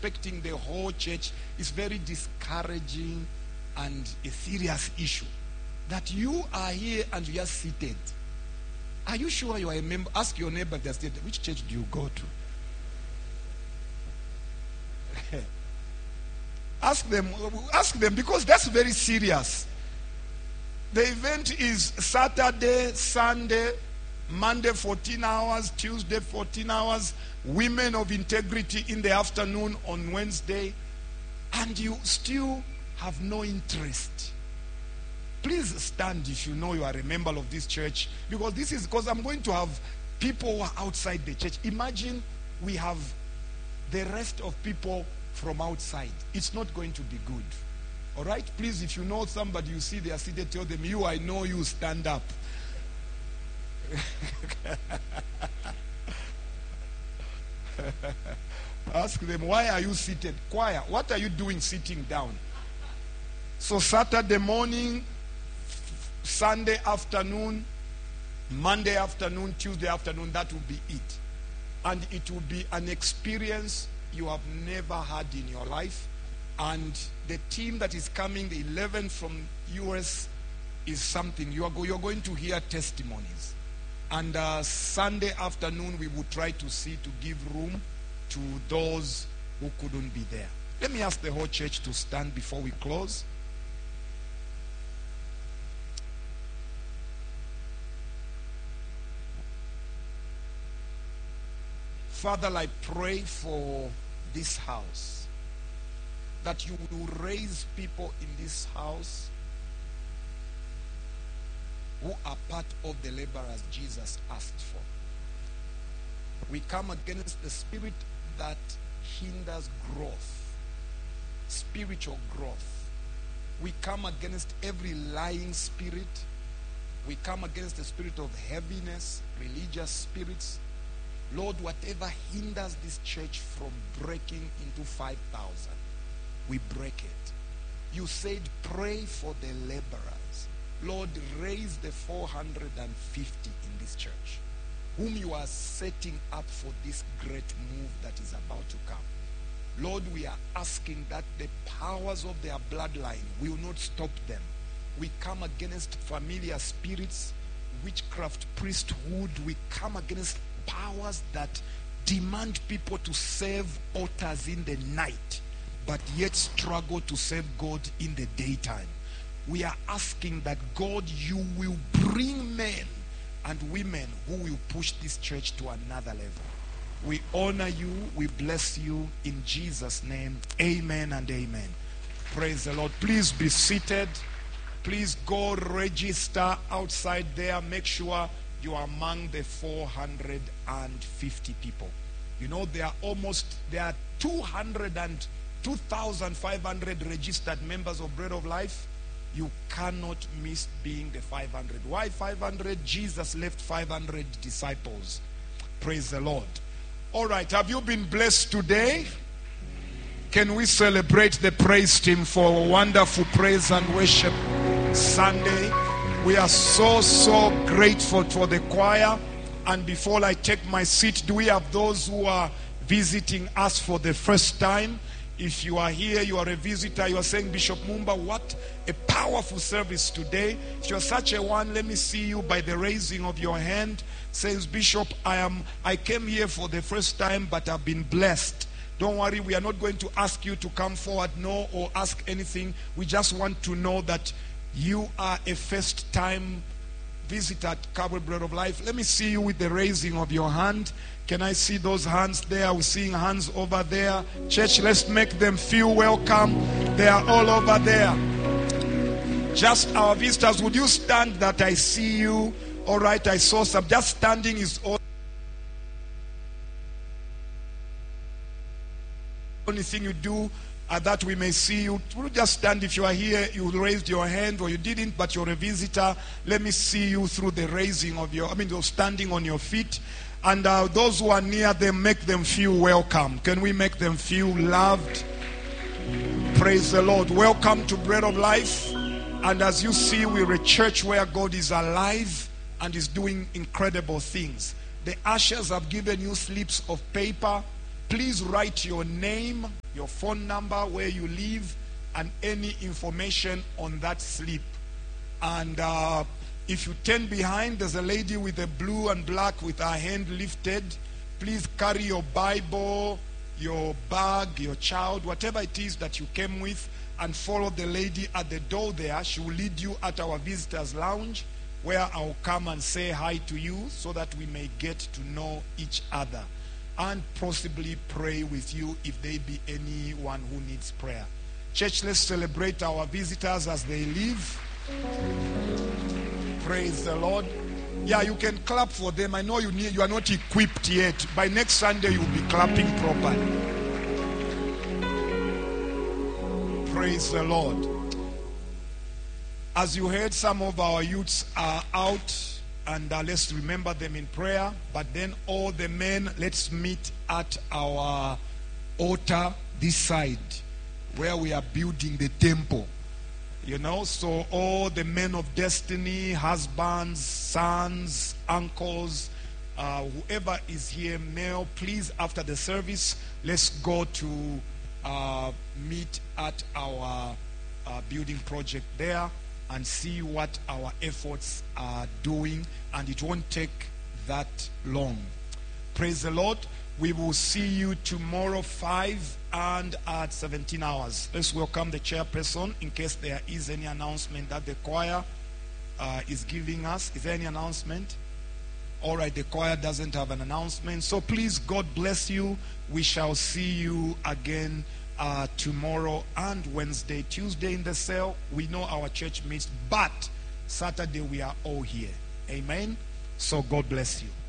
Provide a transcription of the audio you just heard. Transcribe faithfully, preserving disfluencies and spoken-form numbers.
expecting the whole church, is very discouraging and a serious issue. That you are here and you are seated. Are you sure you are a member? Ask your neighbor if they are seated. Which church do you go to? Ask them, ask them, because that's very serious. The event is Saturday, Sunday, Monday fourteen hours, Tuesday fourteen hours, women of integrity in the afternoon on Wednesday, and you still have no interest. Please stand if you know you are a member of this church, because this is because I'm going to have people who are outside the church. Imagine we have the rest of people from outside. It's not going to be good. All right? Please, if you know somebody you see they are seated, tell them, you, I know you, stand up. Ask them, why are you seated? Choir, what are you doing sitting down? So Saturday morning, Sunday afternoon, Monday afternoon, Tuesday afternoon, that will be it. And it will be an experience you have never had in your life. And the team that is coming, the eleven from U S, is something. You are, go, you are going to hear testimonies. And uh, Sunday afternoon, we will try to see to give room to those who couldn't be there. Let me ask the whole church to stand before we close. Father, I pray for this house, that you will raise people in this house who are part of the laborers Jesus asked for. We come against the spirit that hinders growth, spiritual growth. We come against every lying spirit. We come against the spirit of heaviness, religious spirits. Lord, whatever hinders this church from breaking into five thousand, we break it. You said pray for the laborers. Lord, raise the four hundred fifty in this church, whom you are setting up for this great move that is about to come. Lord, we are asking that the powers of their bloodline will not stop them. We come against familiar spirits, witchcraft, priesthood. We come against powers that demand people to serve altars in the night, but yet struggle to serve God in the daytime. We are asking that, God, you will bring men and women who will push this church to another level. We honor you. We bless you in Jesus' name. Amen and amen. Praise the Lord. Please be seated. Please go register outside there. Make sure you are among the four hundred fifty people. You know, there are almost, there are two hundred and two thousand five hundred registered members of Bread of Life. You cannot miss being the five hundred. Why five hundred? Jesus left five hundred disciples. Praise the Lord. All right, have you been blessed today? Can we celebrate the praise team for a wonderful praise and worship Sunday? We are so, so grateful for the choir. And before I take my seat, do we have those who are visiting us for the first time? If you are here, you are a visitor, you are saying, Bishop Mumba, what a powerful service today. If you're such a one, let me see you by the raising of your hand. Says, Bishop, I am I came here for the first time, but I've been blessed. Don't worry, we are not going to ask you to come forward, no, or ask anything. We just want to know that you are a first time visitor at Calvary Bread of Life. Let me see you with the raising of your hand. Can I see those hands there? We're seeing hands over there. Church, let's make them feel welcome. They are all over there. Just our visitors, would you stand that I see you? All right, I saw some. Just standing is all. Only thing you do uh, that we may see you. We'll just stand. If you are here, you raised your hand, or you didn't, but you're a visitor. Let me see you through the raising of your, I mean, you're standing on your feet. And uh, those who are near them, make them feel welcome. Can we make them feel loved? Praise the Lord. Welcome to Bread of Life. And as you see, we're a church where God is alive and is doing incredible things. The ushers have given you slips of paper. please write your name, your phone number, where you live, and any information on that slip. And uh, if you turn behind, there's a lady with a blue and black with her hand lifted. Please carry your Bible, your bag, your child, whatever it is that you came with, and follow the lady at the door there. She will lead you at our visitors lounge, where I'll come and say hi to you so that we may get to know each other and possibly pray with you if there be anyone who needs prayer. Church, let's celebrate our visitors as they leave. Praise the Lord. Yeah, you can clap for them. I know you need, you are not equipped yet. By next Sunday, you'll be clapping properly. Praise the Lord. As you heard, some of our youths are out, and uh, let's remember them in prayer. But then all the men, let's meet at our altar this side, where we are building the temple. You know, so all the men of destiny, husbands, sons, uncles, uh, whoever is here, male, please, after the service, let's go to uh, meet at our uh, building project there and see what our efforts are doing, and it won't take that long. Praise the Lord. We will see you tomorrow, five and at seventeen hours. Let's welcome the chairperson in case there is any announcement that the choir uh, is giving us. Is there any announcement? All right, the choir doesn't have an announcement. So please, God bless you. We shall see you again uh, tomorrow and Wednesday, Tuesday in the cell. We know our church meets, but Saturday we are all here. Amen. So God bless you.